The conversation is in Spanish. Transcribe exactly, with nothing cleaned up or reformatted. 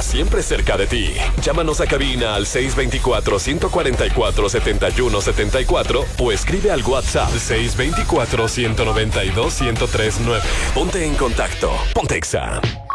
siempre cerca de ti. Llámanos a cabina al seis dos cuatro, uno cuatro cuatro, siete uno siete cuatro o escribe al WhatsApp seis dos cuatro, uno nueve dos, uno cero tres nueve. Ponte en contacto. Pontexa.